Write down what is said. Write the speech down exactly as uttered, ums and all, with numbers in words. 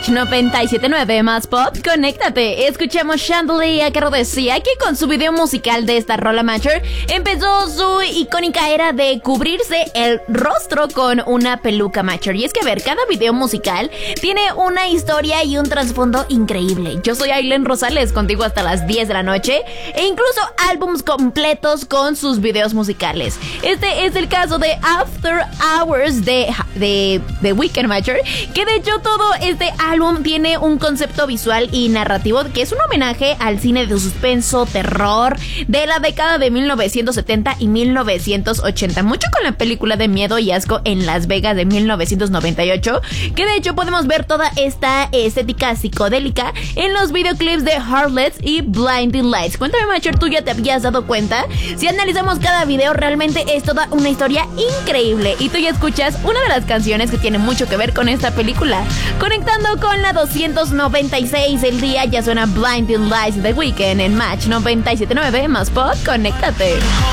noventa y siete punto nueve más pop, conéctate. Escuchamos Chandelier a cargo de Sia, que con su video musical de esta rola Mature empezó su icónica era de cubrirse el rostro con una peluca Mature. Y es que a ver, cada video musical tiene una historia y un trasfondo increíble. Yo soy Aileen Rosales, contigo hasta las diez de la noche, e incluso álbums completos con sus videos musicales. Este es el caso de After Hours de de The Weeknd Mature, que de hecho todo este álbum tiene un concepto visual y narrativo que es un homenaje al cine de suspenso, terror de la década de mil novecientos setenta y mil novecientos ochenta, mucho con la película de Miedo y Asco en Las Vegas de mil novecientos noventa y ocho, que de hecho podemos ver toda esta estética psicodélica en los videoclips de Heartless y Blinding Lights. Cuéntame, Mature, ¿tú ya te habías dado cuenta? Si analizamos cada video, realmente es toda una historia increíble, y tú ya escuchas una de las canciones que tiene mucho que ver con esta película. Conectando con la doscientos noventa y seis del día, ya suena Blinding Lights de The Weeknd en Match noventa y siete punto nueve más pop, conéctate.